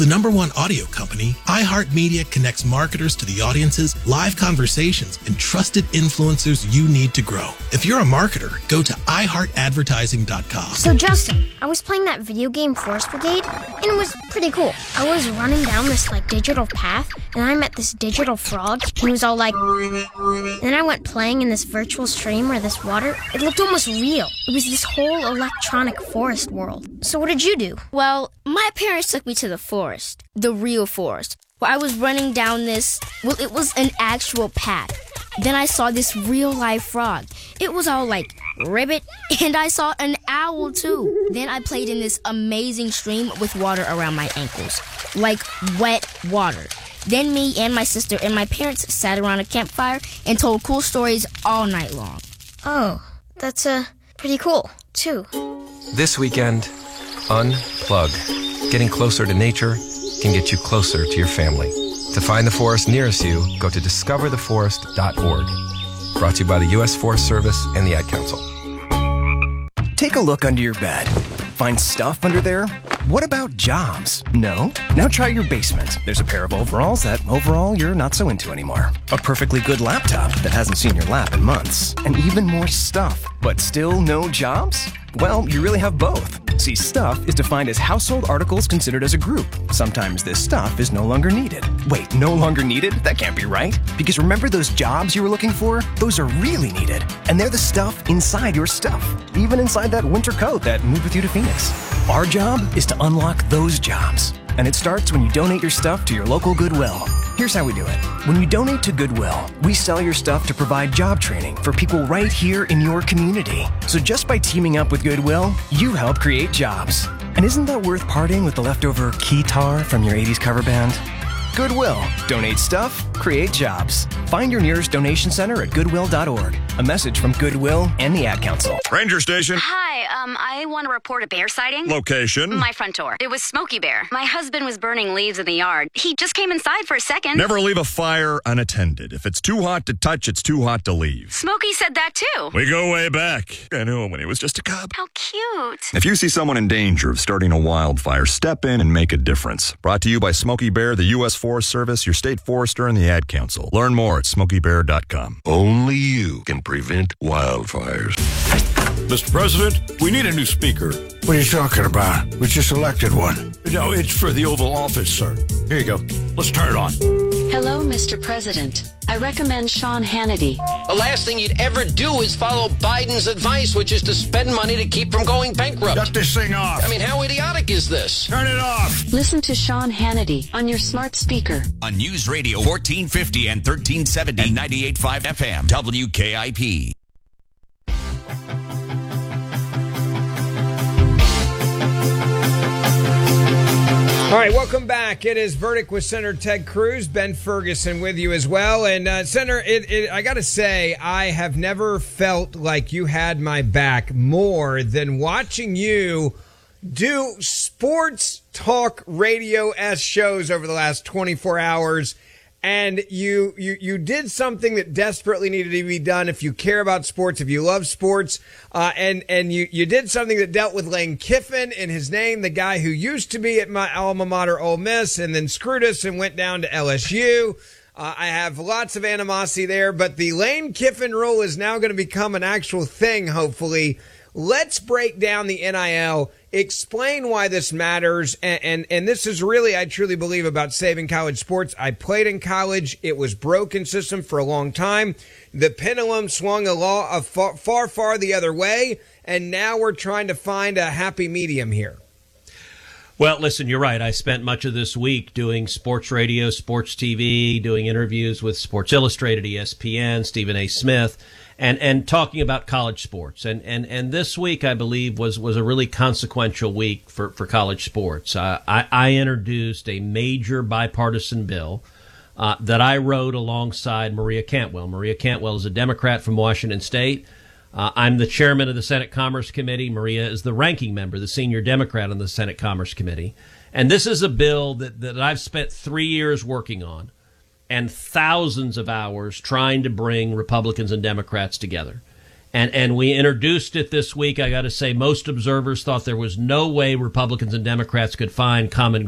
the #1 audio company, iHeartMedia connects marketers to the audiences, live conversations, and trusted influencers you need to grow. If you're a marketer, go to iHeartAdvertising.com. So Justin, I was playing that video game Forest Brigade, and it was pretty cool. I was running down this digital path, and I met this digital frog, and he was all like... And then I went playing in this virtual stream where this water, it looked almost real. It was this whole electronic forest world. So what did you do? Well, my parents took me to the forest, the real forest, where I was running down this, it was an actual path. Then I saw this real-life frog. It was all like, ribbit, and I saw an owl too. Then I played in this amazing stream with water around my ankles, like wet water. Then me and my sister and my parents sat around a campfire and told cool stories all night long. Oh, that's pretty cool, too. This weekend, unplug. Getting closer to nature can get you closer to your family. To find the forest nearest you, go to discovertheforest.org. Brought to you by the U.S. Forest Service and the Ad Council. Take a look under your bed. Find stuff under there? What about jobs? No? Now try your basement. There's a pair of overalls that overall you're not so into anymore. A perfectly good laptop that hasn't seen your lap in months. And even more stuff. But still no jobs? Well, you really have both. See, stuff is defined as household articles considered as a group. Sometimes this stuff is no longer needed. Wait, no longer needed? That can't be right. Because remember those jobs you were looking for? Those are really needed. And they're the stuff inside your stuff. Even inside that winter coat that moved with you to Phoenix. Our job is to unlock those jobs. And it starts when you donate your stuff to your local Goodwill. Here's how we do it. When you donate to Goodwill, we sell your stuff to provide job training for people right here in your community. So just by teaming up with Goodwill, you help create jobs. And isn't that worth parting with the leftover keytar from your 80s cover band? Goodwill. Donate stuff, create jobs. Find your nearest donation center at goodwill.org. A message from Goodwill and the Ad Council. Ranger Station. Hi, I want to report a bear sighting. Location. My front door. It was Smokey Bear. My husband was burning leaves in the yard. He just came inside for a second. Never leave a fire unattended. If it's too hot to touch, it's too hot to leave. Smokey said that too. We go way back. I knew him when he was just a cub. How cute. If you see someone in danger of starting a wildfire, step in and make a difference. Brought to you by Smokey Bear, the U.S. Forest Service, your state forester, and the Ad Council. Learn more at smokeybear.com. Only you can prevent wildfires. Mr. President, we need a new speaker. What are you talking about? We just elected one. No, it's for the Oval Office, sir. Here you go. Let's turn it on. Hello, Mr. President. I recommend Sean Hannity. The last thing you'd ever do is follow Biden's advice, which is to spend money to keep from going bankrupt. Shut this thing off. I mean, how idiotic is this? Turn it off. Listen to Sean Hannity on your smart speaker. On News Radio 1450 and 1370 and 98.5 FM, WKIP. All right, welcome back. It is Verdict with Senator Ted Cruz. Ben Ferguson with you as well. And Senator, I got to say, I have never felt like you had my back more than watching you do sports talk radio-esque shows over the last 24 hours. And you did something that desperately needed to be done if you care about sports, if you love sports. And you did something that dealt with Lane Kiffin in his name, the guy who used to be at my alma mater, Ole Miss, and then screwed us and went down to LSU. I have lots of animosity there, but the Lane Kiffin rule is now going to become an actual thing, hopefully. Let's break down the NIL, explain why this matters, and this is really, I truly believe, about saving college sports. I played in college. It was broken system for a long time. The pendulum swung far the other way, and now we're trying to find a happy medium here. Well, listen, you're right. I spent much of this week doing sports radio, sports TV, doing interviews with Sports Illustrated, ESPN, Stephen A. Smith, and talking about college sports. And this week, I believe, was a really consequential week for college sports. I introduced a major bipartisan bill that I wrote alongside Maria Cantwell. Maria Cantwell is a Democrat from Washington State. I'm the chairman of the Senate Commerce Committee. Maria is the ranking member, the senior Democrat on the Senate Commerce Committee. And this is a bill that I've spent 3 years working on and thousands of hours trying to bring Republicans and Democrats together. And we introduced it this week. I got to say, most observers thought there was no way Republicans and Democrats could find common